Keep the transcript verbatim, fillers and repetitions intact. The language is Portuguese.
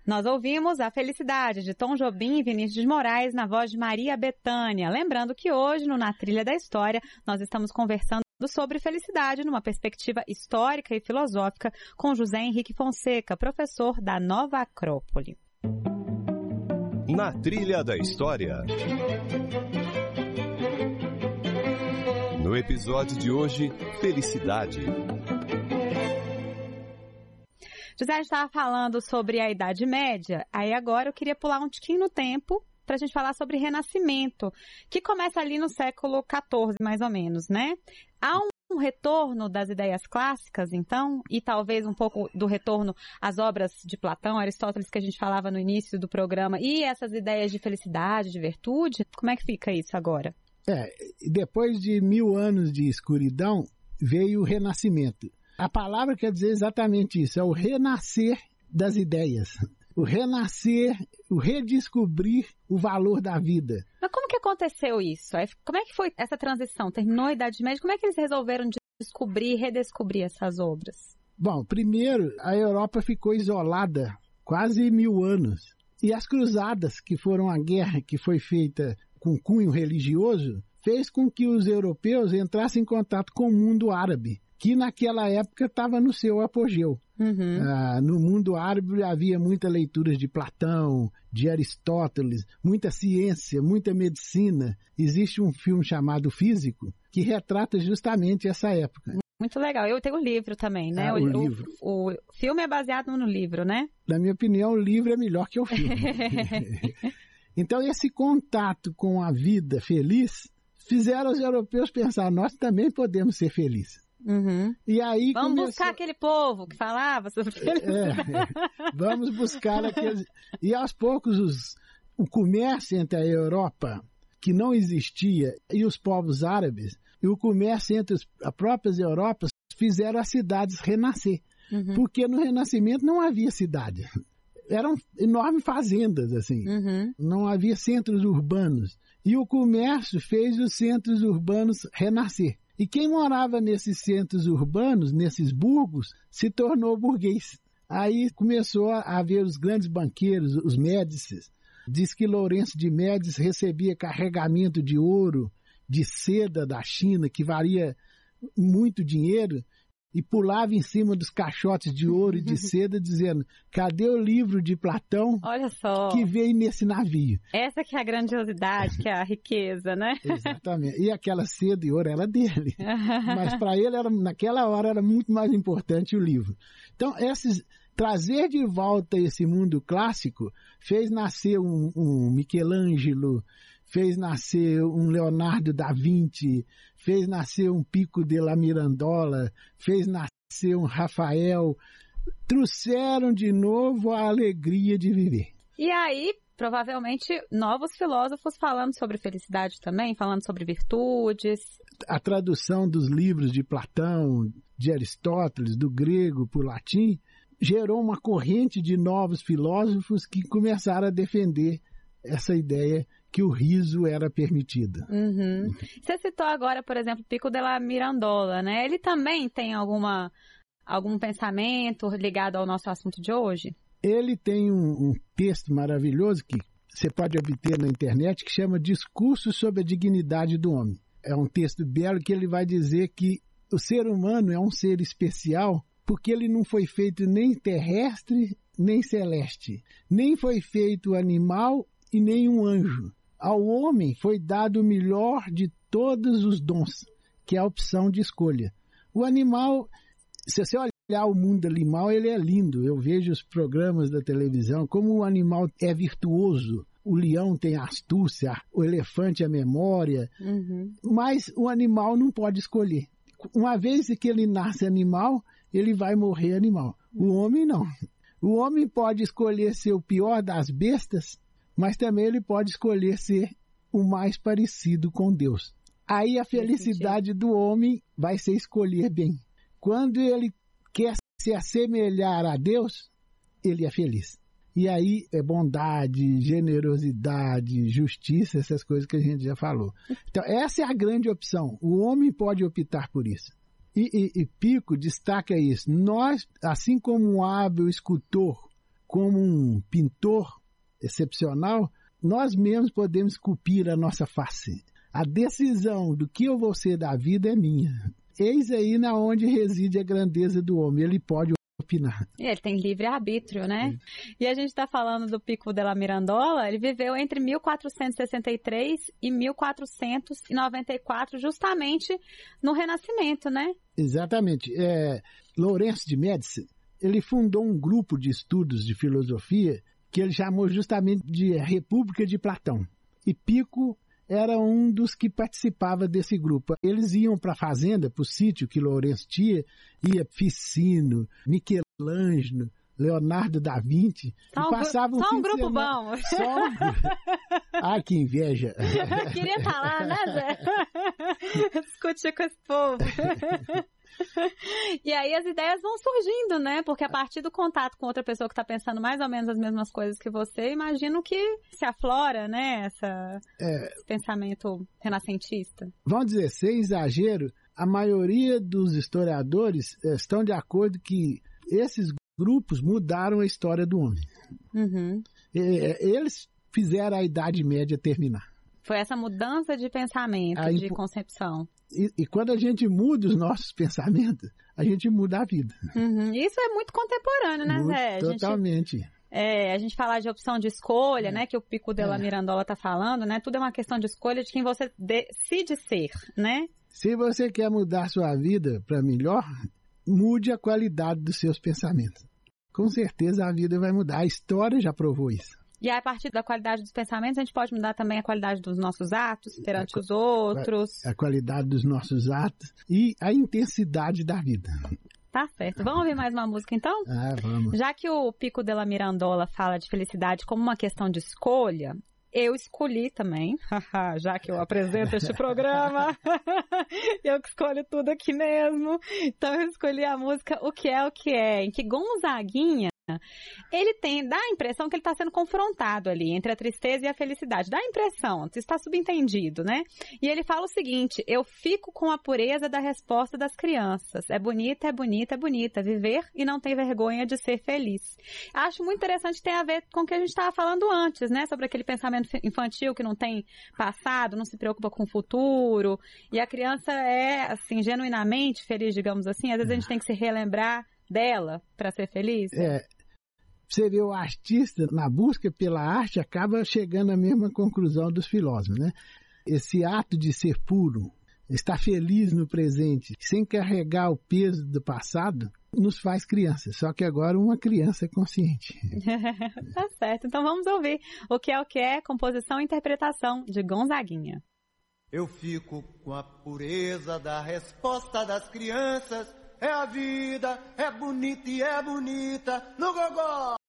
Nós ouvimos A Felicidade, de Tom Jobim e Vinícius de Moraes, na voz de Maria Bethânia. Lembrando que hoje, no Na Trilha da História, nós estamos conversando sobre felicidade numa perspectiva histórica e filosófica com José Henrique Fonseca, professor da Nova Acrópole. Na Trilha da História. No episódio de hoje, felicidade. José, a gente estava falando sobre a Idade Média, aí agora eu queria pular um tiquinho no tempo para a gente falar sobre Renascimento, que começa ali no século quatorze, mais ou menos, né? Há um um retorno das ideias clássicas, então, e talvez um pouco do retorno às obras de Platão, Aristóteles, que a gente falava no início do programa, e essas ideias de felicidade, de virtude, como é que fica isso agora? É, depois de mil anos de escuridão, veio o Renascimento. A palavra quer dizer exatamente isso, é o renascer das ideias. O renascer, o redescobrir o valor da vida. Mas como que aconteceu isso? Como é que foi essa transição? Terminou a Idade Média? Como é que eles resolveram descobrir e redescobrir essas obras? Bom, primeiro, a Europa ficou isolada quase mil anos. E as cruzadas, que foram a guerra que foi feita com cunho religioso, fez com que os europeus entrassem em contato com o mundo árabe, que naquela época estava no seu apogeu. Uhum. Ah, no mundo árabe havia muita leitura de Platão, de Aristóteles, muita ciência, muita medicina. Existe um filme chamado Físico, que retrata justamente essa época. Muito legal. Eu tenho um livro também, né? Ah, o, o livro. O, o filme é baseado no livro, né? Na minha opinião, o livro é melhor que o filme. Então, esse contato com a vida feliz fizeram os europeus pensar, nós também podemos ser felizes. Uhum. E aí vamos começou... buscar aquele povo que falava sobre felicidade. É, vamos buscar aqueles... E aos poucos os... o comércio entre a Europa, que não existia, e os povos árabes, e o comércio entre as próprias Europas fizeram as cidades renascer. Uhum. Porque no Renascimento não havia cidade. Eram enormes fazendas, assim. Uhum. Não havia centros urbanos. E o comércio fez os centros urbanos renascer. E quem morava nesses centros urbanos, nesses burgos, se tornou burguês. Aí começou a haver os grandes banqueiros, os Médicis. Diz que Lourenço de Médici recebia carregamento de ouro, de seda da China, que valia muito dinheiro, e pulava em cima dos caixotes de ouro e de seda, dizendo, cadê o livro de Platão? Olha só, que veio nesse navio? Essa que é a grandiosidade, que é a riqueza, né? Exatamente. E aquela seda e ouro era dele. Mas para ele, era, naquela hora, era muito mais importante o livro. Então, esses, trazer de volta esse mundo clássico fez nascer um, um Michelangelo, fez nascer um Leonardo da Vinci, fez nascer um Pico della Mirandola, fez nascer um Rafael, trouxeram de novo a alegria de viver. E aí, provavelmente, novos filósofos falando sobre felicidade também, falando sobre virtudes. A tradução dos livros de Platão, de Aristóteles, do grego para o latim, gerou uma corrente de novos filósofos que começaram a defender essa ideia que o riso era permitido. Uhum. Você citou agora, por exemplo, Pico della Mirandola, né? Ele também tem alguma, algum pensamento ligado ao nosso assunto de hoje? Ele tem um, um texto maravilhoso que você pode obter na internet que chama Discurso sobre a Dignidade do Homem. É um texto belo que ele vai dizer que o ser humano é um ser especial porque ele não foi feito nem terrestre nem celeste, nem foi feito animal e nem um anjo. Ao homem foi dado o melhor de todos os dons, que é a opção de escolha. O animal, se você olhar o mundo animal, ele é lindo. Eu vejo os programas da televisão, como o animal é virtuoso. O leão tem a astúcia, o elefante a memória, uhum. Mas o animal não pode escolher. Uma vez que ele nasce animal, ele vai morrer animal. O homem não. O homem pode escolher ser o pior das bestas, mas também ele pode escolher ser o mais parecido com Deus. Aí a felicidade do homem vai ser escolher bem. Quando ele quer se assemelhar a Deus, ele é feliz. E aí é bondade, generosidade, justiça, essas coisas que a gente já falou. Então essa é a grande opção. O homem pode optar por isso. E, e, e Pico destaca isso. Nós, assim como um hábil escultor como um pintor excepcional, nós mesmos podemos esculpir a nossa face. A decisão do que eu vou ser da vida é minha. Eis aí na onde reside a grandeza do homem. Ele pode opinar. E ele tem livre-arbítrio, né? É. E a gente está falando do Pico della Mirandola, ele viveu entre mil quatrocentos e sessenta e três e mil quatrocentos e noventa e quatro, justamente no Renascimento, né? Exatamente. É, Lourenço de Médici, ele fundou um grupo de estudos de filosofia que ele chamou justamente de República de Platão. E Pico era um dos que participava desse grupo. Eles iam para a fazenda, para o sítio que Lourenço tinha, ia Ficino, Michelangelo, Leonardo da Vinci, só e um, passavam só um grupo semana, bom. Só um grupo. Ai, que inveja. Queria estar lá, né, Zé? Discutir com esse povo. E aí as ideias vão surgindo, né? Porque a partir do contato com outra pessoa que está pensando mais ou menos as mesmas coisas que você, imagino que se aflora, né? Essa, é, esse pensamento renascentista. Vamos dizer, sem exagero, a maioria dos historiadores estão de acordo que esses grupos mudaram a história do homem. Uhum. Eles fizeram a Idade Média terminar. Foi essa mudança de pensamento, a de impo... concepção. E, e quando a gente muda os nossos pensamentos, a gente muda a vida. Uhum. Isso é muito contemporâneo, né, muito, Zé? A totalmente. Gente, é, a gente falar de opção de escolha, é. né, que o Pico della é. Mirandola está falando, né? Tudo é uma questão de escolha de quem você decide ser, né? Se você quer mudar sua vida para melhor, mude a qualidade dos seus pensamentos. Com certeza a vida vai mudar. A história já provou isso. E aí, a partir da qualidade dos pensamentos, a gente pode mudar também a qualidade dos nossos atos perante a, os outros. A, a qualidade dos nossos atos e a intensidade da vida. Tá certo. Vamos ouvir mais uma música, então? Ah, vamos. Já que o Pico della Mirandola fala de felicidade como uma questão de escolha, eu escolhi também, já que eu apresento este programa, eu que escolho tudo aqui mesmo. Então eu escolhi a música O Que É O Que É, em que Gonzaguinha, ele tem, dá a impressão que ele está sendo confrontado ali entre a tristeza e a felicidade. Dá a impressão, está subentendido, né? E ele fala o seguinte: eu fico com a pureza da resposta das crianças. É bonita, é bonita, é bonita. Viver e não ter vergonha de ser feliz. Acho muito interessante que tem a ver com o que a gente estava falando antes, né? Sobre aquele pensamento infantil que não tem passado, não se preocupa com o futuro. E a criança é, assim, genuinamente feliz, digamos assim. Às vezes a gente tem que se relembrar dela para ser feliz. É, você vê o artista na busca pela arte acaba chegando à mesma conclusão dos filósofos, né? Esse ato de ser puro, estar feliz no presente, sem carregar o peso do passado, nos faz criança. Só que agora uma criança consciente. Tá certo. Então vamos ouvir O Que É O Que É, composição e interpretação de Gonzaguinha. Eu fico com a pureza da resposta das crianças. É a vida, é bonita e é bonita no gogó.